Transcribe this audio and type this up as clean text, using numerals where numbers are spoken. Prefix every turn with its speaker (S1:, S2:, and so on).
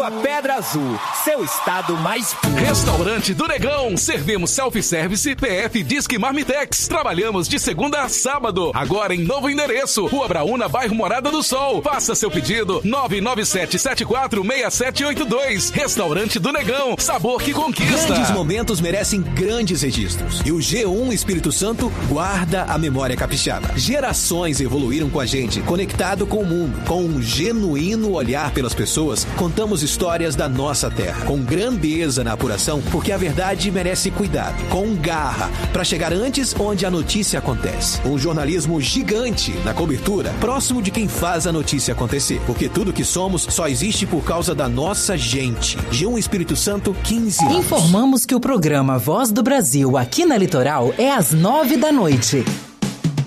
S1: Água Pedra Azul, seu estado mais puro.
S2: Restaurante do Negão, servimos self-service, PF Disque Marmitex. Trabalhamos de segunda a sábado, agora em novo endereço, Rua Braúna, bairro Morada do Sol. Faça seu pedido, 997746782. Restaurante do Negão, sabor que conquista.
S3: Grandes momentos merecem grandes registros. E o G1 Espírito Santo guarda a memória capixaba. Gerações evoluíram com a gente, conectado com o mundo. Com um genuíno olhar pelas pessoas, contamos histórias da nossa terra. Com grandeza na apuração, porque a verdade merece cuidado. Com garra, para chegar antes onde a notícia acontece. Um jornalismo gigante na cobertura, próximo de quem faz a notícia acontecer. Porque tudo que somos só existe por causa da nossa gente. G1 Espírito Santo, 15 anos.
S4: Informamos que o programa Voz do Brasil aqui na Litoral é às 9 da noite.